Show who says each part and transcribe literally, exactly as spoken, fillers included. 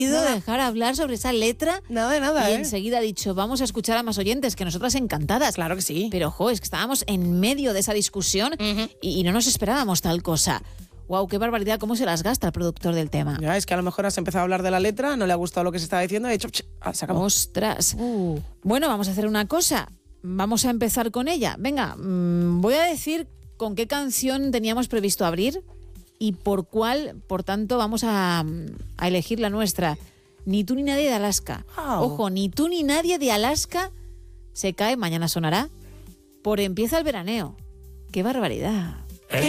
Speaker 1: Nada. Dejar hablar sobre esa letra.
Speaker 2: Nada de nada,
Speaker 1: Y
Speaker 2: ¿eh?
Speaker 1: enseguida ha dicho, vamos a escuchar a más oyentes, que nosotras encantadas.
Speaker 2: Claro que sí.
Speaker 1: Pero, ojo, es que estábamos en medio de esa discusión
Speaker 2: uh-huh.
Speaker 1: y, y no nos esperábamos tal cosa. Guau, qué barbaridad, cómo se las gasta el productor del tema.
Speaker 2: Ya, es que a lo mejor has empezado a hablar de la letra, no le ha gustado lo que se estaba diciendo y ha dicho, ah, se acabó.
Speaker 1: Ostras.
Speaker 2: Uh.
Speaker 1: Bueno, vamos a hacer una cosa. Vamos a empezar con ella. Venga, mmm, voy a decir con qué canción teníamos previsto abrir y por cuál, por tanto, vamos a, a elegir la nuestra. Ni tú ni nadie de Alaska.
Speaker 2: Wow.
Speaker 1: Ojo, ni tú ni nadie de Alaska se cae, mañana sonará, por Empieza el veraneo. ¡Qué barbaridad!